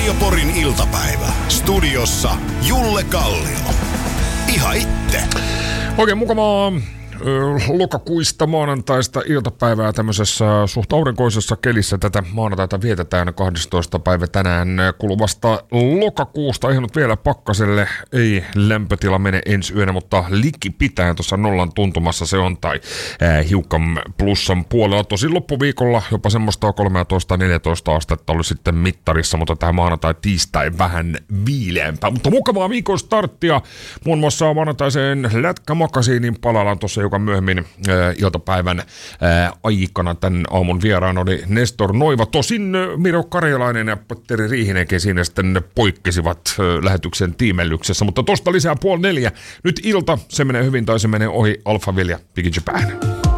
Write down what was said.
Radio Porin iltapäivä. Studiossa Julle Kallio. Ihan itse. Oikein mukavaa lokakuista maanantaista iltapäivää tämmöisessä suht aurinkoisessa kelissä. Tätä maanantaita vietetään 12. päivä tänään kuluvasta lokakuusta. Ihan nyt vielä pakkaselle. Ei lämpötila mene ensi yönä, mutta likipitäen tuossa nollan tuntumassa se on, tai hiukan plussan puolella. Tosin loppuviikolla jopa semmoista 13-14 astetta oli sitten mittarissa, mutta tähän maanantai-tiistai vähän viileämpää. Mutta mukavaa viikon starttia. Muun muassa maanantaiseen lätkämakasiinin palalla tuossa joka myöhemmin iltapäivän aikana tämän aamun vieraan oli Nestor Noiva. Tosin Miro Karjalainen ja Petteri Riihinenkin siinä sitten poikkesivat lähetyksen tiimellyksessä, mutta tosta lisää 3:30. Nyt ilta, se menee hyvin tai se menee ohi. Alphaville ja Big Japan.